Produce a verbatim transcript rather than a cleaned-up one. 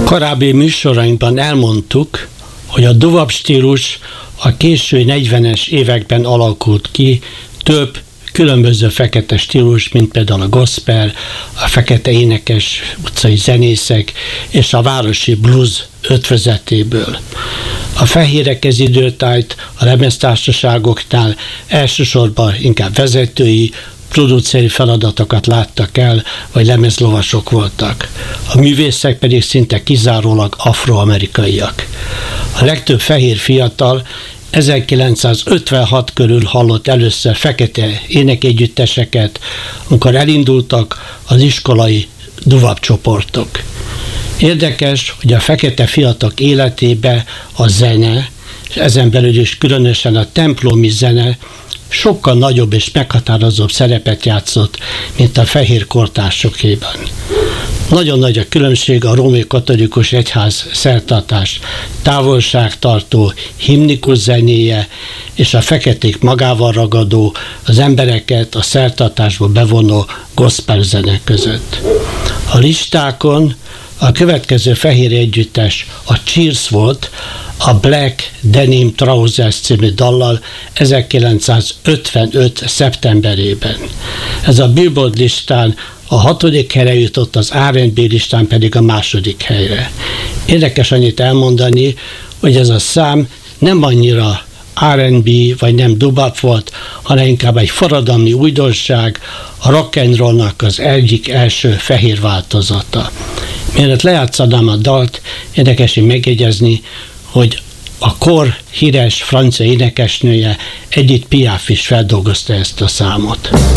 Korábbi műsorainkban elmondtuk, hogy a doo-wop stílus a késő negyvenes években alakult ki, több különböző fekete stílus, mint például a gospel, a fekete énekes utcai zenészek és a városi blues ötvözetéből. A fehérek ez időtájt a lemeztársaságoknál elsősorban inkább vezetői, produceri feladatokat láttak el, vagy lemezlovasok voltak. A művészek pedig szinte kizárólag afroamerikaiak. A legtöbb fehér fiatal ezerkilencszázötvenhat körül hallott először fekete énekegyütteseket, amikor elindultak az iskolai doo-wop csoportok. Érdekes, hogy a fekete fiatalok életébe a zene, és ezen belül is különösen a templomi zene sokkal nagyobb és meghatározóbb szerepet játszott, mint a fehér kortársokéban. Nagyon nagy a különbség a római katolikus egyház szertartás távolságtartó, himnikus zenéje és a feketék magával ragadó, az embereket a szertartásba bevonó gospel zene között. A listákon a következő fehér együttes a Cheers volt, a Black Denim Trousers című dallal ezerkilencszázötvenöt szeptemberében. Ez a Billboard listán a hatodik helyre jutott, az er és bé listán pedig a második helyre. Érdekes annyit elmondani, hogy ez a szám nem annyira er és bé vagy nem doo-wop volt, hanem inkább egy forradalmi újdonság, a rock and rollnak az egyik első fehér változata. Mielőtt lejátszanám a dalt, érdekes megjegyezni, hogy a kor híres francia énekesnője Edith Piaf is feldolgozta ezt a számot.